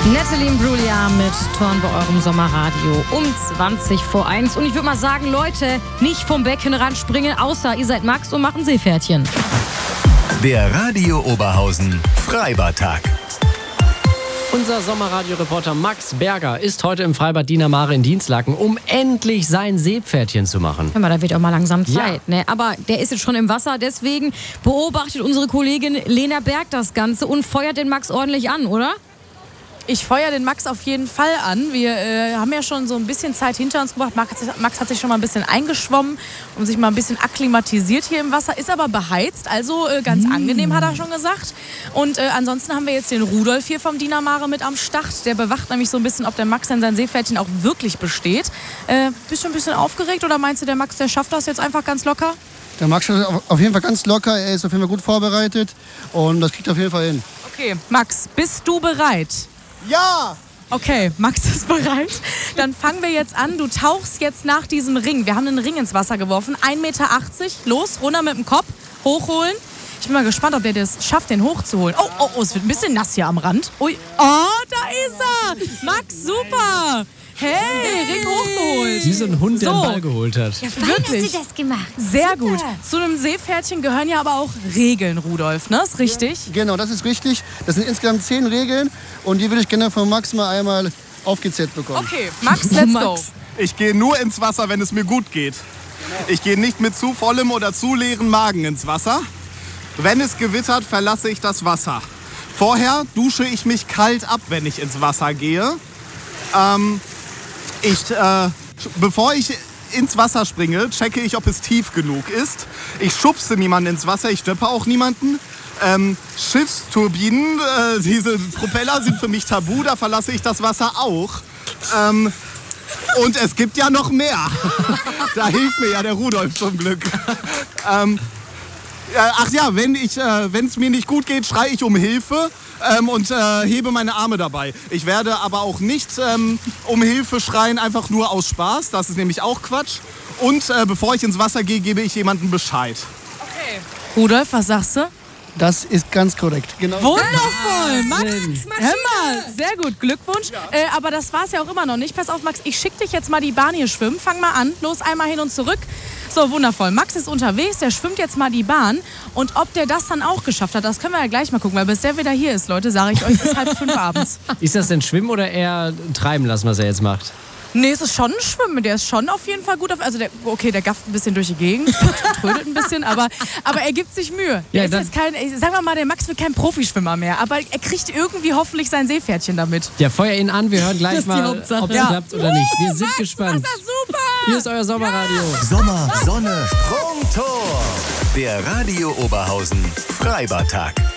Natalie Imbruglia mit Torn bei eurem Sommerradio um 1:20. Und ich würde mal sagen, Leute, nicht vom Beckenrand springen, außer ihr seid Max und macht ein Seepferdchen. Der Radio Oberhausen Freibadtag. Unser Sommerradioreporter Max Berger ist heute im Freibad Diener Mare in Dinslaken, um endlich sein Seepferdchen zu machen. Hör mal, da wird auch mal langsam Zeit. Ne? Aber der ist jetzt schon im Wasser, deswegen beobachtet unsere Kollegin Lena Berg das Ganze und feuert den Max ordentlich an, oder? Ich feuere den Max auf jeden Fall an. Wir haben ja schon so ein bisschen Zeit hinter uns gebracht. Max hat sich schon mal ein bisschen eingeschwommen und sich mal ein bisschen akklimatisiert hier im Wasser. Ist aber beheizt, also ganz angenehm, hat er schon gesagt. Und ansonsten haben wir jetzt den Rudolf hier vom Diener Mare mit am Start. Der bewacht nämlich so ein bisschen, ob der Max denn sein Seepferdchen auch wirklich besteht. Bist du ein bisschen aufgeregt oder meinst du, der Max, der schafft das jetzt einfach ganz locker? Der Max ist auf jeden Fall ganz locker. Er ist auf jeden Fall gut vorbereitet und das kriegt er auf jeden Fall hin. Okay, Max, bist du bereit? Ja! Okay, Max ist bereit. Dann fangen wir jetzt an. Du tauchst jetzt nach diesem Ring. Wir haben einen Ring ins Wasser geworfen. 1,80 Meter. Los, runter mit dem Kopf. Hochholen. Ich bin mal gespannt, ob der das schafft, den hochzuholen. Oh, es wird ein bisschen nass hier am Rand. Ui. Oh, da ist er. Max, super. Hey, Ring hochgeholt. Wie so ein Hund, der einen Ball geholt hat. Ja, fein, Wirklich? hast du das gemacht. Sehr Super. gut. Zu einem Seepferdchen gehören ja aber auch Regeln, Rudolf, ne? Ist richtig? Genau, das ist richtig. Das sind insgesamt 10 Regeln und die würde ich gerne von Max mal einmal aufgezählt bekommen. Okay, Max, let's go. Ich gehe nur ins Wasser, wenn es mir gut geht. Ich gehe nicht mit zu vollem oder zu leeren Magen ins Wasser. Wenn es gewittert, verlasse ich das Wasser. Vorher dusche ich mich kalt ab, wenn ich ins Wasser gehe. Bevor ich ins Wasser springe, checke ich, ob es tief genug ist. Ich schubse niemanden ins Wasser, ich stöppe auch niemanden. Schiffsturbinen, diese Propeller sind für mich tabu, da verlasse ich das Wasser auch. Und es gibt ja noch mehr. Da hilft mir ja der Rudolf zum Glück. Ach ja, wenn es mir nicht gut geht, schreie ich um Hilfe und hebe meine Arme dabei. Ich werde aber auch nicht um Hilfe schreien, einfach nur aus Spaß. Das ist nämlich auch Quatsch. Und bevor ich ins Wasser gehe, gebe ich jemandem Bescheid. Okay. Rudolf, was sagst du? Das ist ganz korrekt. Genau. Wundervoll, Max, hör mal, sehr gut, Glückwunsch. Aber das war's ja auch immer noch nicht. Pass auf, Max, ich schicke dich jetzt mal die Bahn hier schwimmen. Fang mal an, los, einmal hin und zurück. So, wundervoll. Max ist unterwegs, der schwimmt jetzt mal die Bahn. Und ob der das dann auch geschafft hat, das können wir ja gleich mal gucken. Weil bis der wieder hier ist, Leute, sage ich euch, bis 4:30 abends. Ist das denn Schwimmen oder eher treiben lassen, was er jetzt macht? Nee, es ist schon ein Schwimmen. Der ist schon auf jeden Fall gut. Also der gafft ein bisschen durch die Gegend, trödelt ein bisschen, aber er gibt sich Mühe. Ja, Ist jetzt sagen wir mal, der Max wird kein Profischwimmer mehr, aber er kriegt irgendwie hoffentlich sein Seepferdchen damit. Ja, feuer ihn an, wir hören gleich mal, ob es klappt oder nicht. Wir sind Max, gespannt. Das ist super! Hier ist euer Sommerradio. Sommer, Sonne, Sprungtor. Der Radio Oberhausen Freibadtag.